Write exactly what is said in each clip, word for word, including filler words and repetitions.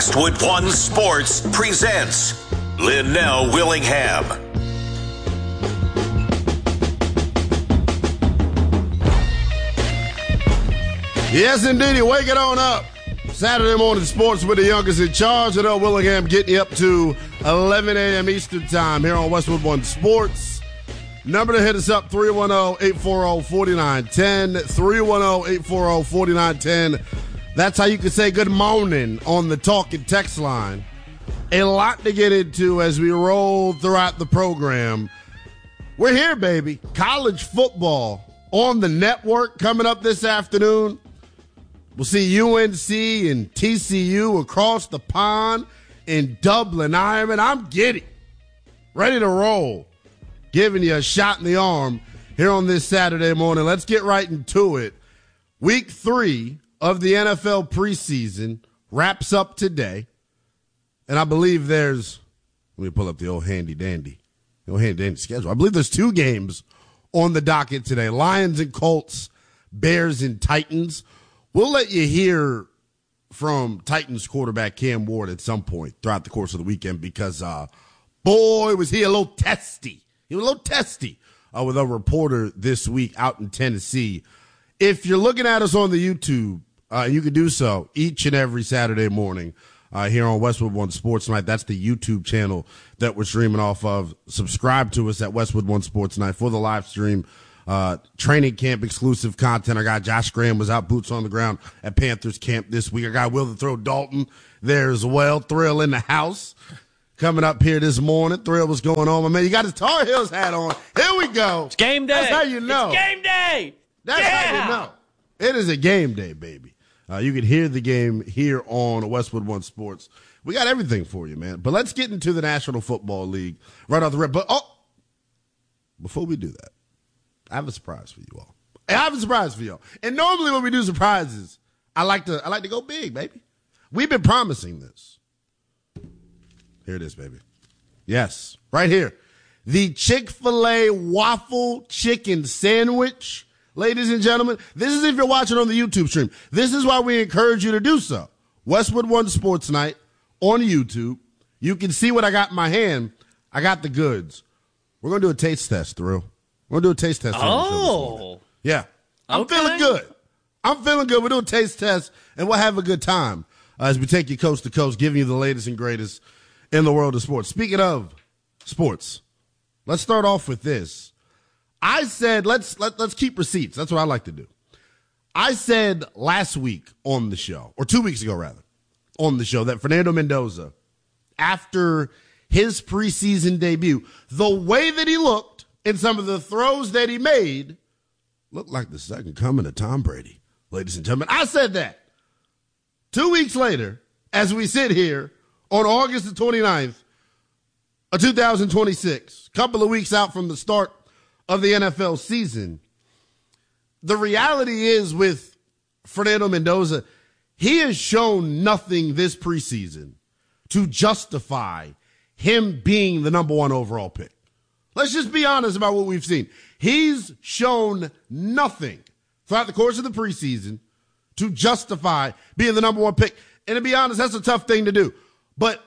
Westwood One Sports presents Linnell Willingham. Yes, indeed. Wake it on up. Saturday morning sports with the youngest in charge. Linnell Willingham getting you up to eleven a.m. Eastern time here on Westwood One Sports. Number to hit us up, three one zero, eight four zero, four nine one zero, three one zero, eight four zero, four nine one zero. That's how you can say good morning on the talk and text line. A lot to get into as we roll throughout the program. We're here, baby. College football on the network coming up this afternoon. We'll see U N C and T C U across the pond in Dublin, Ireland. I'm giddy. Ready to roll. Giving you a shot in the arm here on this Saturday morning. Let's get right into it. Week three of the N F L preseason wraps up today. And I believe there's, let me pull up the old handy dandy, the old handy dandy schedule. I believe there's two games on the docket today. Lions and Colts, Bears and Titans. We'll let you hear from Titans quarterback Cam Ward at some point throughout the course of the weekend because, uh, boy, was he a little testy. He was a little testy uh, with a reporter this week out in Tennessee. If you're looking at us on the YouTube, uh, you can do so each and every Saturday morning uh, here on Westwood One Sports Night. That's the YouTube channel that we're streaming off of. Subscribe to us at Westwood One Sports Night for the live stream. Uh, training camp exclusive content. Our guy Josh Graham was out boots on the ground at Panthers camp this week. Our guy Will the Throw Dalton there as well. Thrill in the house coming up here this morning. Thrill, what's going on, my man? You got his Tar Heels hat on. Here we go. It's game day. That's how you know. It's game day. That's yeah. how you know. It is a game day, baby. Uh, you can hear the game here on Westwood One Sports. We got everything for you, man. But let's get into the National Football League right off the rip. But oh, before we do that, I have a surprise for you all. I have a surprise for y'all. And normally when we do surprises, I like to I like to go big, baby. We've been promising this. Here it is, baby. Yes, right here. The Chick-fil-A waffle chicken sandwich, ladies and gentlemen. This is if you're watching on the YouTube stream. This is why we encourage you to do so. Westwood One Sports Night on YouTube. You can see what I got in my hand. I got the goods. We're going to do a taste test, Thrill. We're going to do a taste test. Oh. Yeah. I'm okay. feeling good. I'm feeling good. We're doing a taste test, and we'll have a good time uh, as we take you coast to coast, giving you the latest and greatest in the world of sports. Speaking of sports, let's start off with this. I said let's let, let's keep receipts. That's what I like to do. I said last week on the show, or two weeks ago rather, on the show, that Fernando Mendoza, after his preseason debut, the way that he looked and some of the throws that he made looked like the second coming of Tom Brady, ladies and gentlemen. I said that. Two weeks later, as we sit here on August the twenty-ninth of two thousand twenty-six, a couple of weeks out from the start of the N F L season, the reality is with Fernando Mendoza, he has shown nothing this preseason to justify him being the number one overall pick. Let's just be honest about what we've seen. He's shown nothing throughout the course of the preseason to justify being the number one pick. And to be honest, that's a tough thing to do. But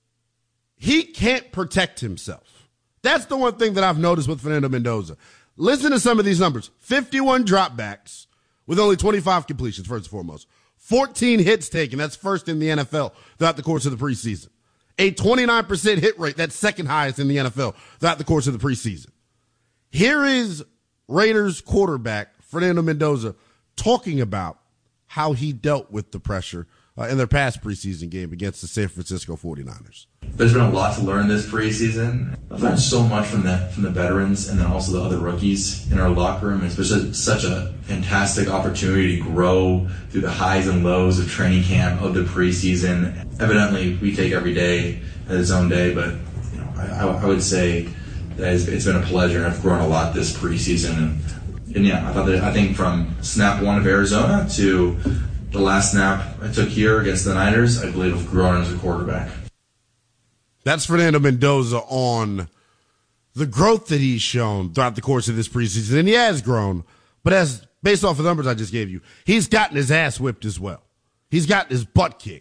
he can't protect himself. That's the one thing that I've noticed with Fernando Mendoza. Listen to some of these numbers. fifty-one dropbacks with only twenty-five completions, first and foremost. fourteen hits taken. That's first in the N F L throughout the course of the preseason. A twenty-nine percent hit rate. That's second highest in the N F L throughout the course of the preseason. Here is Raiders quarterback Fernando Mendoza talking about how he dealt with the pressure uh, in their past preseason game against the San Francisco forty-niners. There's been a lot to learn this preseason. I've learned so much from the from the veterans and then also the other rookies in our locker room. It's been such a fantastic opportunity to grow through the highs and lows of training camp, of the preseason. Evidently, we take every day as its own day, but you know, I, I would say that it's, it's been a pleasure, and I've grown a lot this preseason. And, and yeah, I thought that I think from snap one of Arizona to the last snap I took here against the Niners, I believe I've grown as a quarterback. That's Fernando Mendoza on the growth that he's shown throughout the course of this preseason. And he has grown, but as based off the numbers I just gave you, he's gotten his ass whipped as well. He's gotten his butt kicked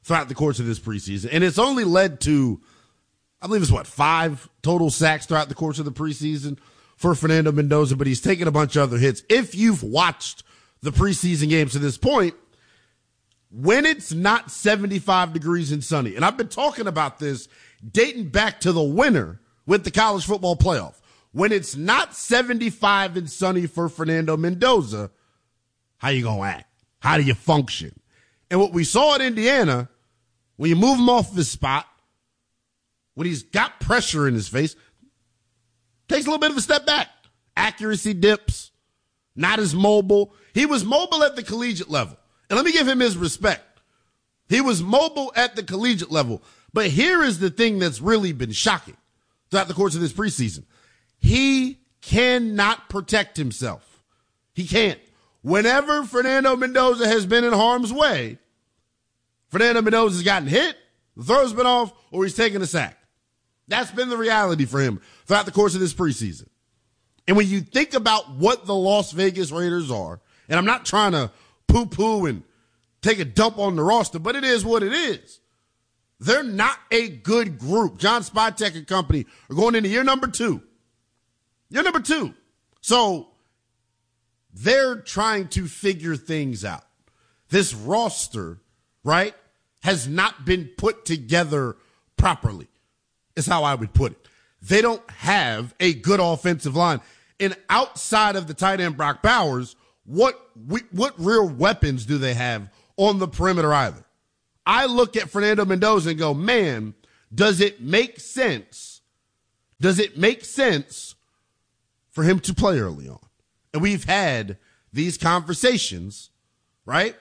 throughout the course of this preseason. And it's only led to, I believe it's what, five total sacks throughout the course of the preseason for Fernando Mendoza, but he's taken a bunch of other hits. If you've watched the preseason games to this point, when it's not seventy-five degrees and sunny, and I've been talking about this dating back to the winter with the college football playoff, when it's not seventy-five and sunny for Fernando Mendoza, how you going to act? How do you function? And what we saw at Indiana, when you move him off of his spot, when he's got pressure in his face, takes a little bit of a step back. Accuracy dips, not as mobile. He was mobile at the collegiate level. And let me give him his respect. He was mobile at the collegiate level. But here is the thing that's really been shocking throughout the course of this preseason. He cannot protect himself. He can't. Whenever Fernando Mendoza has been in harm's way, Fernando Mendoza's gotten hit, the throw's been off, or he's taken a sack. That's been the reality for him throughout the course of this preseason. And when you think about what the Las Vegas Raiders are, and I'm not trying to poo-poo and take a dump on the roster, but it is what it is. They're not a good group. John Spytek and company are going into year number two. Year number two. So they're trying to figure things out. This roster, right, has not been put together properly, is how I would put it. They don't have a good offensive line. And outside of the tight end Brock Bowers, what what real weapons do they have on the perimeter either? I look at Fernando Mendoza and go, man, does it make sense? Does it make sense for him to play early on? And we've had these conversations, right?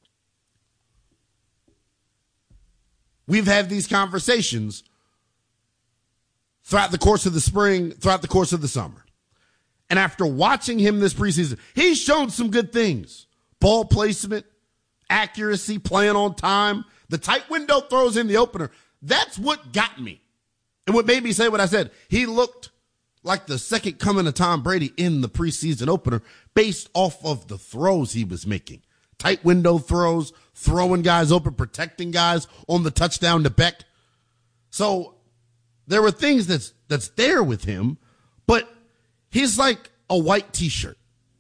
We've had these conversations throughout the course of the spring, throughout the course of the summer. And after watching him this preseason, he's shown some good things. Ball placement, accuracy, playing on time, the tight window throws in the opener. That's what got me. And what made me say what I said. He looked like the second coming of Tom Brady in the preseason opener based off of the throws he was making. Tight window throws, throwing guys open, protecting guys on the touchdown to Beck. So there were things that's that's there with him, but he's like a white T-shirt.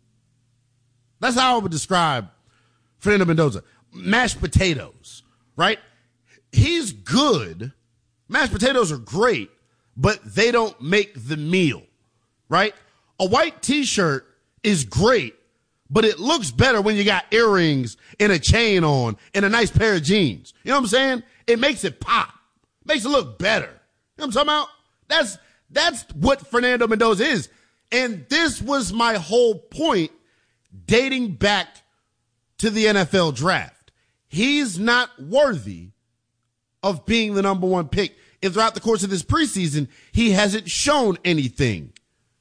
That's how I would describe Fernando Mendoza. Mashed potatoes, right? He's good. Mashed potatoes are great, but they don't make the meal, right? A white T-shirt is great, but it looks better when you got earrings and a chain on and a nice pair of jeans. You know what I'm saying? It makes it pop. Makes it look better. You know what I'm talking about? That's, that's what Fernando Mendoza is. And this was my whole point dating back to the N F L draft. He's not worthy of being the number one pick. And throughout the course of this preseason, he hasn't shown anything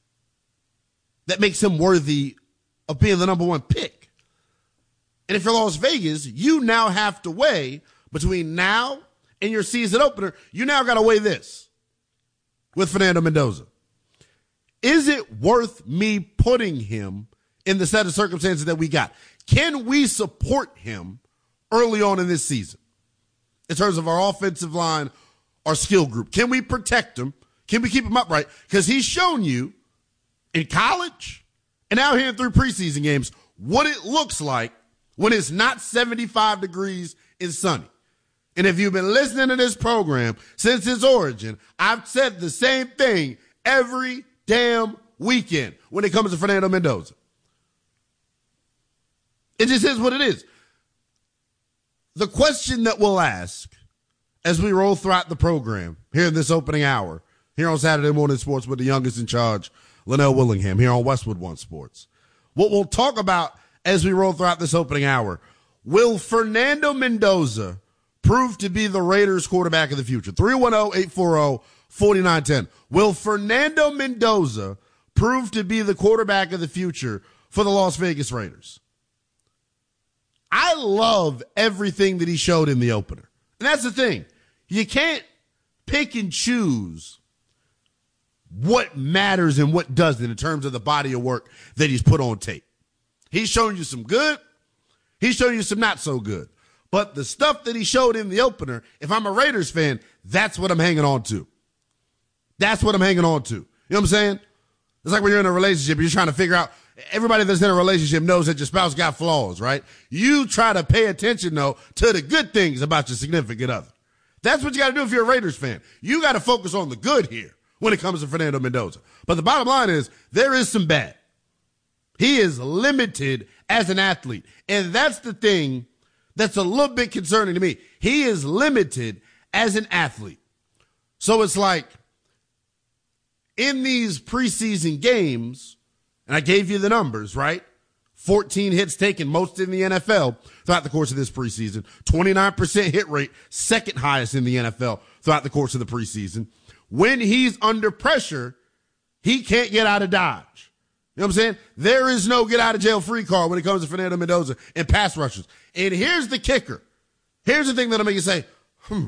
that makes him worthy of being the number one pick. And if you're Las Vegas, you now have to weigh between now and your season opener. You now got to weigh this with Fernando Mendoza. Is it worth me putting him in the set of circumstances that we got? Can we support him early on in this season in terms of our offensive line, our skill group? Can we protect him? Can we keep him upright? Because he's shown you in college and out here in three preseason games what it looks like when it's not seventy-five degrees and sunny. And if you've been listening to this program since its origin, I've said the same thing every damn weekend when it comes to Fernando Mendoza. It just is what it is. The question that we'll ask as we roll throughout the program here in this opening hour, here on Saturday Morning Sports with the youngest in charge, Linnell Willingham, here on Westwood One Sports. What we'll talk about as we roll throughout this opening hour, will Fernando Mendoza prove to be the Raiders quarterback of the future? three one zero, eight four zero, four nine one zero. Will Fernando Mendoza prove to be the quarterback of the future for the Las Vegas Raiders? I love everything that he showed in the opener. And that's the thing. You can't pick and choose what matters and what doesn't in terms of the body of work that he's put on tape. He's shown you some good. He's shown you some not so good. But the stuff that he showed in the opener, if I'm a Raiders fan, that's what I'm hanging on to. That's what I'm hanging on to. You know what I'm saying? It's like when you're in a relationship, you're trying to figure out, everybody that's in a relationship knows that your spouse got flaws, right? You try to pay attention, though, to the good things about your significant other. That's what you got to do if you're a Raiders fan. You got to focus on the good here when it comes to Fernando Mendoza. But the bottom line is, there is some bad. He is limited as an athlete. And that's the thing that's a little bit concerning to me. He is limited as an athlete. So it's like, in these preseason games, and I gave you the numbers, right? fourteen hits taken, most in the N F L throughout the course of this preseason. twenty-nine percent hit rate, second highest in the N F L throughout the course of the preseason. When he's under pressure, he can't get out of Dodge. You know what I'm saying? There is no get out of jail free card when it comes to Fernando Mendoza and pass rushers. And here's the kicker. Here's the thing that'll make you say, hmm.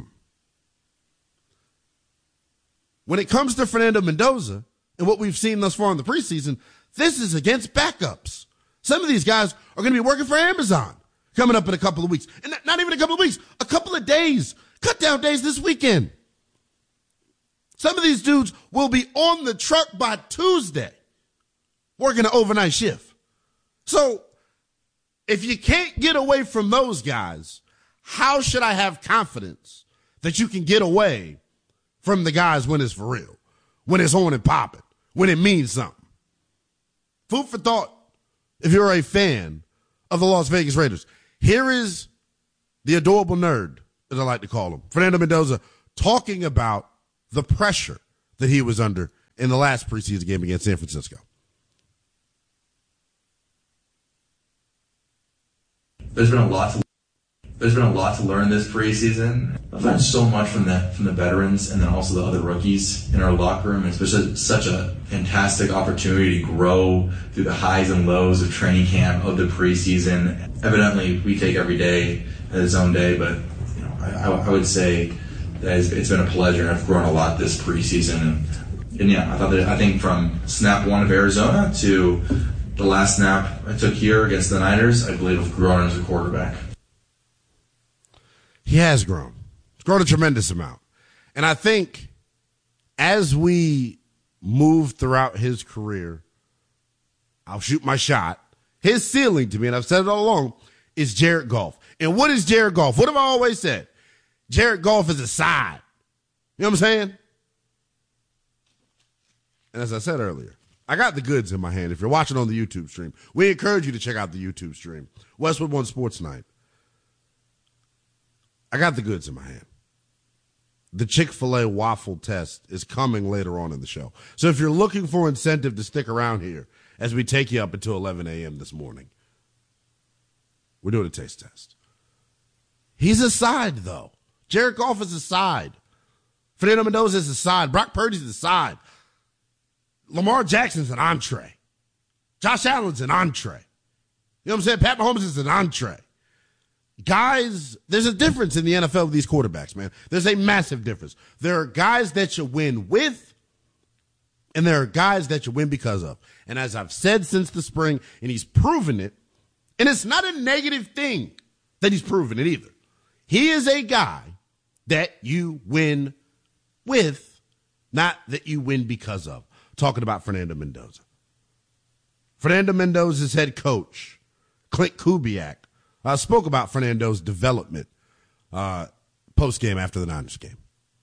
When it comes to Fernando Mendoza and what we've seen thus far in the preseason, this is against backups. Some of these guys are going to be working for Amazon coming up in a couple of weeks. And not even a couple of weeks, a couple of days. Cut down days this weekend. Some of these dudes will be on the truck by Tuesday working an overnight shift. So if you can't get away from those guys, how should I have confidence that you can get away from the guys when it's for real, when it's on and popping, when it means something? Food for thought if you're a fan of the Las Vegas Raiders. Here is the adorable nerd, as I like to call him, Fernando Mendoza, talking about the pressure that he was under in the last preseason game against San Francisco. There's been a lot to There's been a lot to learn this preseason. I've learned so much from the from the veterans and then also the other rookies in our locker room. It's been such a fantastic opportunity to grow through the highs and lows of training camp, of the preseason. Evidently, we take every day as its own day, but you know, I, I would say that it's, it's been a pleasure, and I've grown a lot this preseason. And, and yeah, I thought that I think from snap one of Arizona to the last snap I took here against the Niners, I believe I've grown as a quarterback. He has grown. He's grown a tremendous amount. And I think as we move throughout his career, I'll shoot my shot. His ceiling to me, and I've said it all along, is Jared Goff. And what is Jared Goff? What have I always said? Jared Goff is a side. You know what I'm saying? And as I said earlier, I got the goods in my hand. If you're watching on the YouTube stream, we encourage you to check out the YouTube stream. Westwood One Sports Night. I got the goods in my hand. The Chick-fil-A waffle test is coming later on in the show. So if you're looking for incentive to stick around here as we take you up until eleven a.m. this morning, we're doing a taste test. He's a side, though. Jared Goff is a side. Fernando Mendoza is a side. Brock Purdy's a side. Lamar Jackson's an entree. Josh Allen's an entree. You know what I'm saying? Pat Mahomes is an entree. Guys, there's a difference in the N F L with these quarterbacks, man. There's a massive difference. There are guys that you win with, and there are guys that you win because of. And as I've said since the spring, and he's proven it, and it's not a negative thing that he's proven it either. He is a guy that you win with, not that you win because of. Talking about Fernando Mendoza. Fernando Mendoza's head coach, Clint Kubiak, uh, spoke about Fernando's development uh, post-game after the Niners game.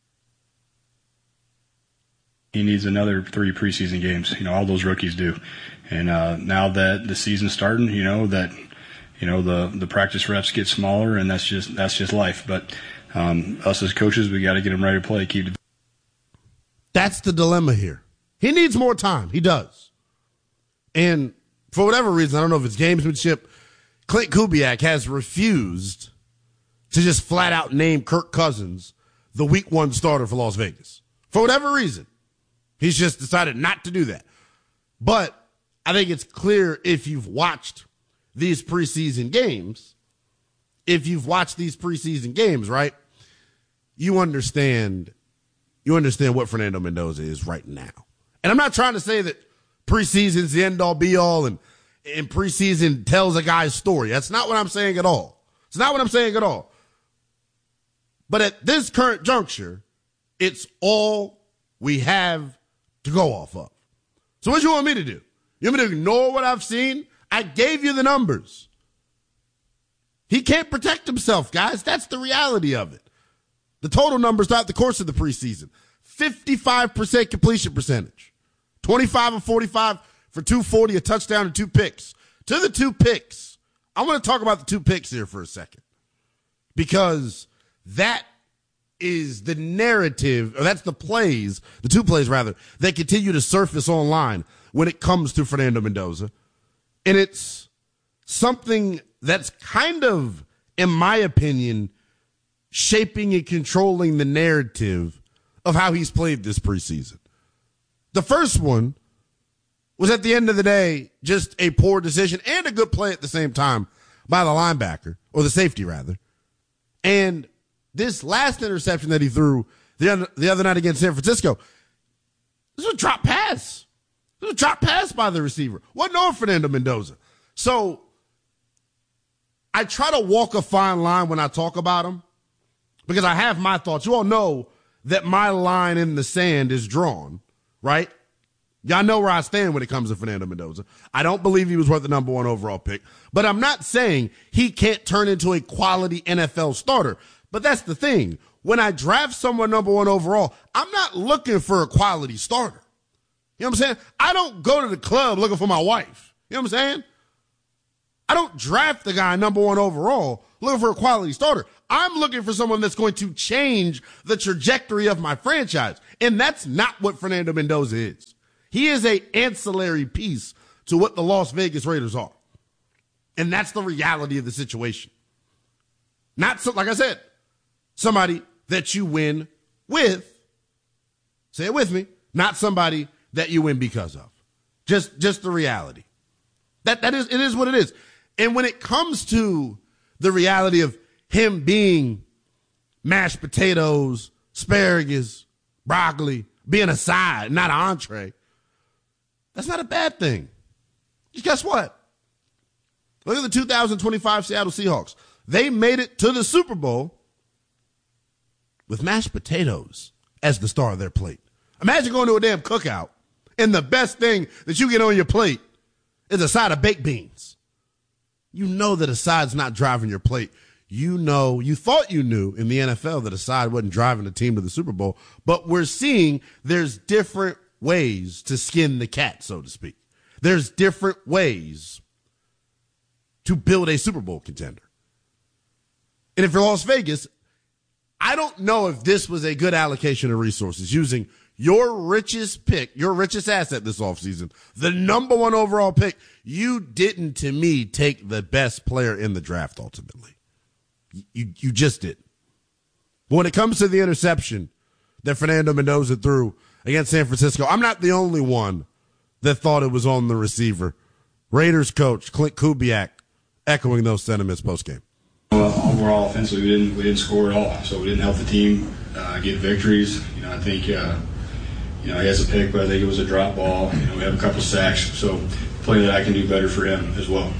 He needs another three preseason games. You know, all those rookies do. And uh, now that the season's starting, you know, that, you know, the, the practice reps get smaller, and that's just that's just life. But um, us as coaches, we got to get them ready to play. Keep. That's the dilemma here. He needs more time. He does. And for whatever reason, I don't know if it's gamesmanship, Clint Kubiak has refused to just flat out name Kirk Cousins the week one starter for Las Vegas. For whatever reason, he's just decided not to do that. But I think it's clear if you've watched these preseason games, if you've watched these preseason games, right, you understand, you understand what Fernando Mendoza is right now. And I'm not trying to say that preseason's the end-all, be-all, and, and preseason tells a guy's story. That's not what I'm saying at all. It's not what I'm saying at all. But at this current juncture, it's all we have to go off of. So what do you want me to do? You want me to ignore what I've seen? I gave you the numbers. He can't protect himself, guys. That's the reality of it. The total numbers throughout the course of the preseason. fifty-five percent completion percentage. twenty-five of forty-five for two forty, a touchdown and two picks. To the two picks, I want to talk about the two picks here for a second. Because that is the narrative, or that's the plays, the two plays rather, that continue to surface online when it comes to Fernando Mendoza. And it's something that's kind of, in my opinion, shaping and controlling the narrative of how he's played this preseason. The first one was, at the end of the day, just a poor decision and a good play at the same time by the linebacker, or the safety rather. And this last interception that he threw the other, the other night against San Francisco, this was a drop pass. This was a drop pass by the receiver. Wasn't on Fernando Mendoza. So I try to walk a fine line when I talk about him because I have my thoughts. You all know that my line in the sand is drawn, right? Y'all know where I stand when it comes to Fernando Mendoza. I don't believe he was worth the number one overall pick, but I'm not saying he can't turn into a quality N F L starter. But that's the thing. When I draft someone number one overall, I'm not looking for a quality starter. You know what I'm saying? I don't go to the club looking for my wife. You know what I'm saying? I don't draft the guy number one overall looking for a quality starter. I'm looking for someone that's going to change the trajectory of my franchise. And that's not what Fernando Mendoza is. He is an ancillary piece to what the Las Vegas Raiders are. And that's the reality of the situation. Not so, like I said, somebody that you win with, say it with me, not somebody that you win because of. Just, just the reality. That, that is, it is what it is. And when it comes to the reality of him being mashed potatoes, asparagus, broccoli, being a side, not an entree, that's not a bad thing. Just guess what? Look at the two thousand twenty-five Seattle Seahawks. They made it to the Super Bowl with mashed potatoes as the star of their plate. Imagine going to a damn cookout and the best thing that you get on your plate is a side of baked beans. You know that a side's not driving your plate. You know, you thought you knew in the N F L that a side wasn't driving the team to the Super Bowl, but we're seeing there's different ways to skin the cat, so to speak. There's different ways to build a Super Bowl contender. And if you're Las Vegas, I don't know if this was a good allocation of resources, using your richest pick, your richest asset this offseason, the number one overall pick. You didn't, to me, take the best player in the draft ultimately. You, you just didn't. But when it comes to the interception that Fernando Mendoza threw against San Francisco, I'm not the only one that thought it was on the receiver. Raiders coach Clint Kubiak echoing those sentiments postgame. Well, overall, offensively, we didn't we didn't score at all, so we didn't help the team uh, get victories. You know, I think uh, you know he has a pick, but I think it was a drop ball. You know, we have a couple sacks, so play that I can do better for him as well.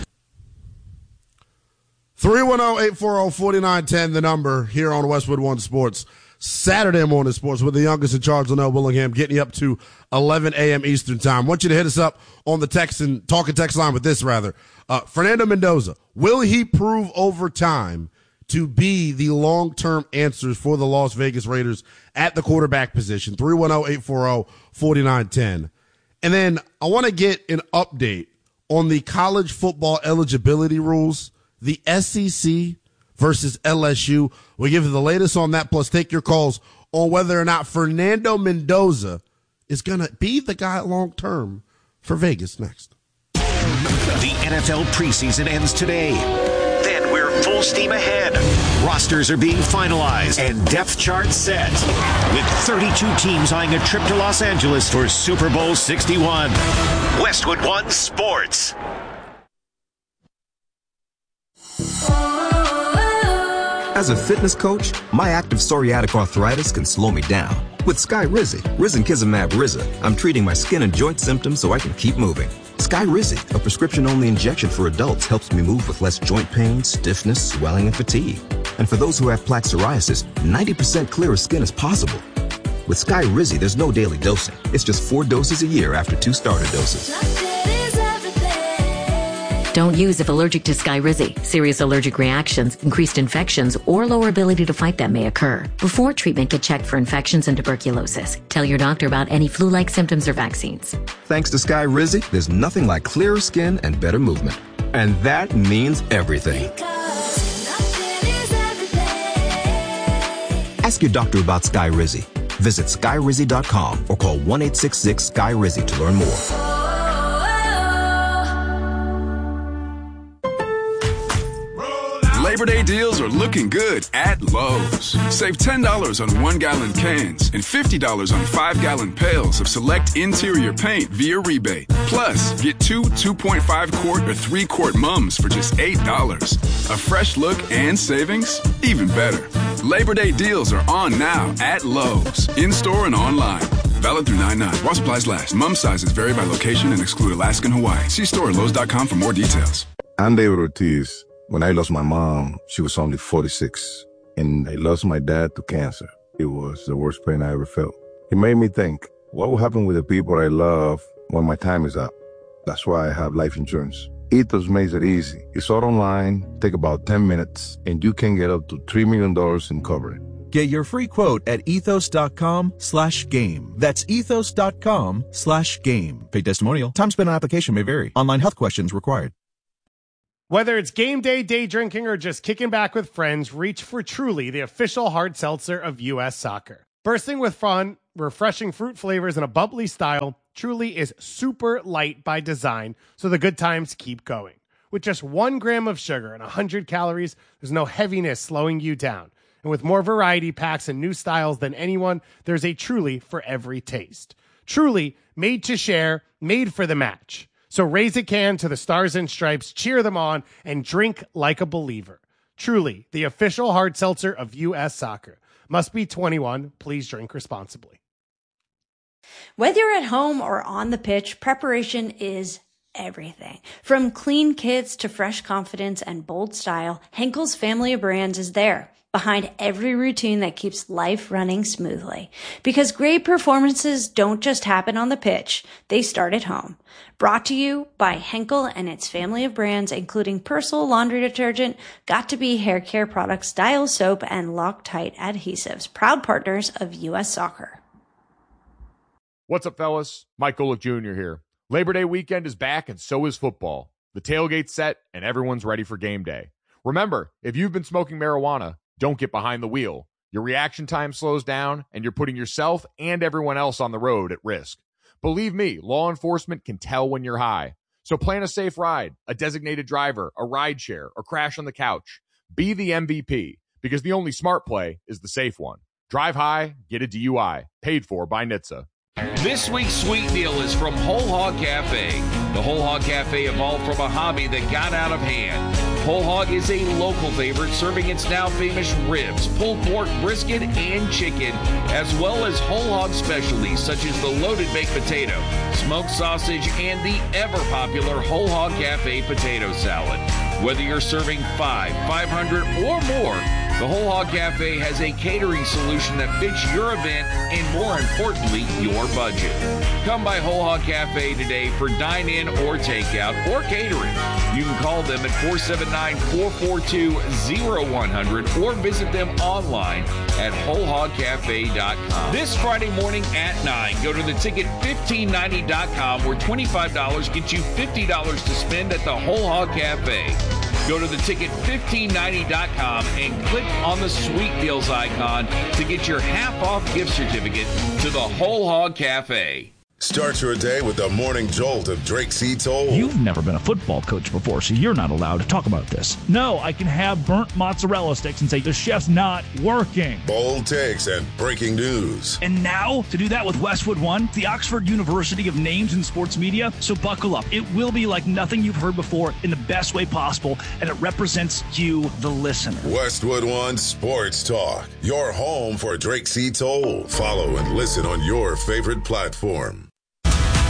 three one zero, eight four zero, four nine one zero, the number here on Westwood One Sports. Saturday morning sports with the youngest in charge, Linnell Willingham, getting you up to eleven a.m. Eastern time. I want you to hit us up on the text and talk and text line with this, rather. Uh, Fernando Mendoza, will he prove over time to be the long-term answers for the Las Vegas Raiders at the quarterback position? three one zero, eight four zero, four nine one zero. And then I want to get an update on the college football eligibility rules, the S E C versus L S U. We'll give you the latest on that, plus take your calls on whether or not Fernando Mendoza is going to be the guy long-term for Vegas next. The N F L preseason ends today. Then we're full steam ahead. Rosters are being finalized and depth charts set. With thirty-two teams eyeing a trip to Los Angeles for Super Bowl sixty-one. Westwood One Sports. As a fitness coach, my active psoriatic arthritis can slow me down. With Skyrizi, risankizumab Riza, I'm treating my skin and joint symptoms so I can keep moving. Skyrizi, a prescription-only injection for adults, helps me move with less joint pain, stiffness, swelling, and fatigue. And for those who have plaque psoriasis, ninety percent clearer skin is possible. With Skyrizi, there's no daily dosing. It's just four doses a year after two starter doses. Don't use if allergic to Skyrizi. Serious allergic reactions, increased infections, or lower ability to fight them may occur. Before treatment, get checked for infections and tuberculosis. Tell your doctor about any flu-like symptoms or vaccines. Thanks to Skyrizi, there's nothing like clearer skin and better movement. And that means everything. Ask your doctor about Skyrizi. Visit Skyrizi dot com or call one eight six six Sky Rizzi to learn more. Labor Day deals are looking good at Lowe's. Save ten dollars on one-gallon cans and fifty dollars on five-gallon pails of select interior paint via rebate. Plus, get two two point five quart or three quart mums for just eight dollars. A fresh look and savings? Even better. Labor Day deals are on now at Lowe's, in-store and online. Valid through nine nine. While supplies last. Mum sizes vary by location and exclude Alaska and Hawaii. See store at Lowe's dot com for more details. I'm David Ortiz. When I lost my mom, she was only forty-six, and I lost my dad to cancer. It was the worst pain I ever felt. It made me think, what will happen with the people I love when my time is up? That's why I have life insurance. Ethos makes it easy. It's all online, take about ten minutes, and you can get up to three million dollars in coverage. Get your free quote at ethos.com slash game. That's ethos.com slash game. Paid testimonial. Time spent on application may vary. Online health questions required. Whether it's game day, day drinking, or just kicking back with friends, reach for Truly, the official hard seltzer of U S Soccer. Bursting with fun, refreshing fruit flavors, and a bubbly style, Truly is super light by design, so the good times keep going. With just one gram of sugar and one hundred calories, there's no heaviness slowing you down. And with more variety packs and new styles than anyone, there's a Truly for every taste. Truly, made to share, made for the match. So raise a can to the Stars and Stripes, cheer them on, and drink like a believer. Truly, the official hard seltzer of U S Soccer. Must be twenty-one. Please drink responsibly. Whether you're at home or on the pitch, preparation is everything. From clean kits to fresh confidence and bold style, Henkel's family of brands is there, behind every routine that keeps life running smoothly. Because great performances don't just happen on the pitch, they start at home. Brought to you by Henkel and its family of brands, including Persil laundry detergent, Got2b hair care products, Dial soap, and Loctite adhesives, proud partners of U S Soccer. What's up, fellas? Mike Golick Junior here. Labor Day weekend is back, and so is football. The tailgate's set, and everyone's ready for game day. Remember, if you've been smoking marijuana, don't get behind the wheel. Your reaction time slows down, and you're putting yourself and everyone else on the road at risk. Believe me, law enforcement can tell when you're high. So plan a safe ride, a designated driver, a ride share, or crash on the couch. Be the M V P, because the only smart play is the safe one. Drive high, get a D U I. Paid for by N H T S A. This week's sweet deal is from Whole Hog Cafe. The Whole Hog Cafe evolved from a hobby that got out of hand. Whole Hog is a local favorite, serving its now famous ribs, pulled pork, brisket, and chicken, as well as whole hog specialties such as the loaded baked potato, smoked sausage, and the ever-popular Whole Hog Cafe potato salad. Whether you're serving five, five hundred, or more, the Whole Hog Cafe has a catering solution that fits your event and, more importantly, your budget. Come by Whole Hog Cafe today for dine-in or takeout or catering. You can call them at four seven nine, four four two, zero one zero zero or visit them online at whole hog cafe dot com. This Friday morning at nine, go to the ticket fifteen ninety dot com where twenty-five dollars gets you fifty dollars to spend at the Whole Hog Cafe. Go to the ticket fifteen ninety dot com and click on the Sweet Deals icon to get your half-off gift certificate to the Whole Hog Cafe. Start your day with the morning jolt of Drake C. Toll. You've never been a football coach before, so you're not allowed to talk about this. No, I can have burnt mozzarella sticks and say the chef's not working. Bold takes and breaking news. And now, to do that with Westwood One, the Oxford University of Names in Sports Media. So buckle up. It will be like nothing you've heard before in the best way possible, and it represents you, the listener. Westwood One Sports Talk, your home for Drake C. Toll. Follow and listen on your favorite platform.